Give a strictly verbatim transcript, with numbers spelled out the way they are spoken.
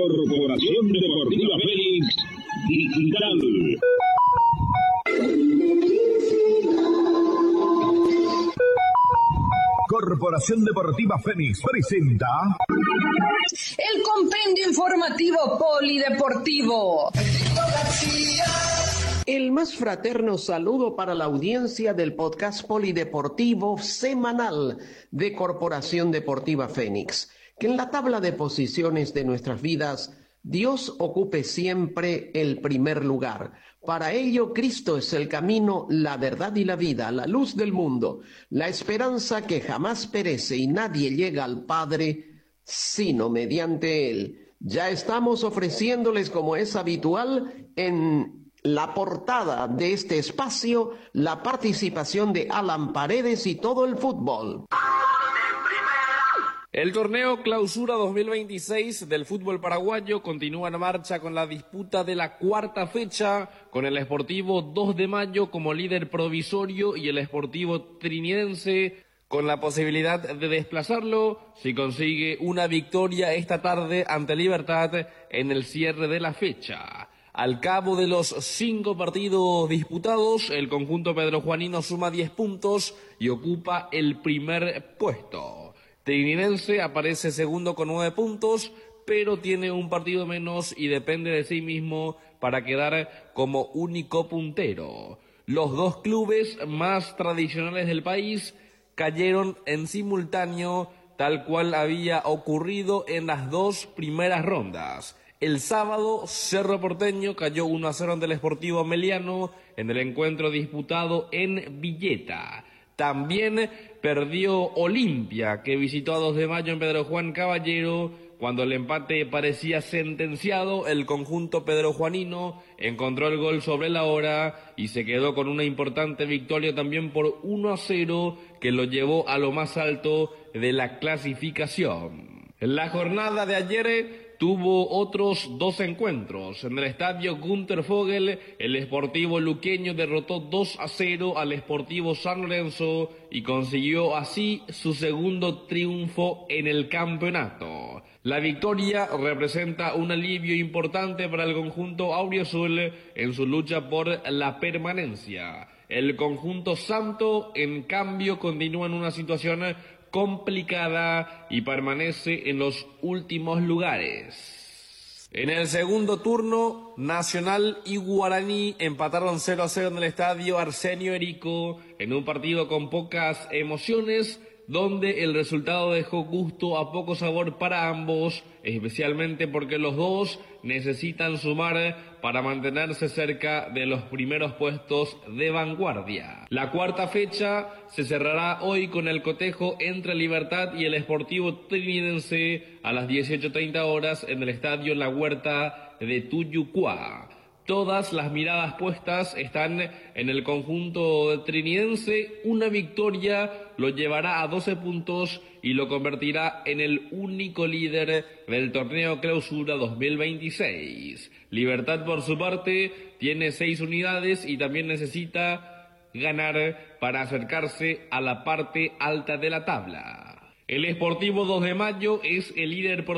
Corporación Deportiva Fénix Digital. Corporación Deportiva Fénix presenta el compendio informativo polideportivo. El más fraterno saludo para la audiencia del podcast polideportivo semanal de Corporación Deportiva Fénix. Que en la tabla de posiciones de nuestras vidas, Dios ocupe siempre el primer lugar. Para ello, Cristo es el camino, la verdad y la vida, la luz del mundo, la esperanza que jamás perece y nadie llega al Padre sino mediante Él. Ya estamos ofreciéndoles, como es habitual, en la portada de este espacio, la participación de Alan Paredes y todo el fútbol. El torneo Clausura dos mil veintiséis del fútbol paraguayo continúa en marcha con la disputa de la cuarta fecha, con el Sportivo dos de mayo como líder provisorio y el Sportivo Trinidense con la posibilidad de desplazarlo si consigue una victoria esta tarde ante Libertad en el cierre de la fecha. Al cabo de los cinco partidos disputados, el conjunto pedrojuanino suma diez puntos y ocupa el primer puesto. Trinidense aparece segundo con nueve puntos, pero tiene un partido menos y depende de sí mismo para quedar como único puntero. Los dos clubes más tradicionales del país cayeron en simultáneo, tal cual había ocurrido en las dos primeras rondas. El sábado, Cerro Porteño cayó uno a cero ante el Sportivo Meliano en el encuentro disputado en Villeta. También perdió Olimpia, que visitó a dos de mayo en Pedro Juan Caballero. Cuando el empate parecía sentenciado, el conjunto pedrojuanino encontró el gol sobre la hora y se quedó con una importante victoria también por uno a cero, que lo llevó a lo más alto de la clasificación. En la jornada de ayer tuvo otros dos encuentros. En el estadio Gunter Vogel, el Sportivo Luqueño derrotó dos a cero al Sportivo San Lorenzo y consiguió así su segundo triunfo en el campeonato. La victoria representa un alivio importante para el conjunto auriazul en su lucha por la permanencia. El conjunto santo, en cambio, continúa en una situación complicada y permanece en los últimos lugares. En el segundo turno, Nacional y Guaraní empataron cero a cero en el estadio Arsenio Erico, en un partido con pocas emociones, donde el resultado dejó gusto a poco sabor para ambos, especialmente porque los dos necesitan sumar para mantenerse cerca de los primeros puestos de vanguardia. La cuarta fecha se cerrará hoy con el cotejo entre Libertad y el Sportivo Trinidense a las dieciocho treinta horas en el estadio La Huerta de Tuyucuá. Todas las miradas puestas están en el conjunto trinidense. Una victoria lo llevará a doce puntos y lo convertirá en el único líder del torneo Clausura dos mil veintiséis. Libertad, por su parte, tiene seis unidades y también necesita ganar para acercarse a la parte alta de la tabla. El Sportivo dos de mayo es el líder por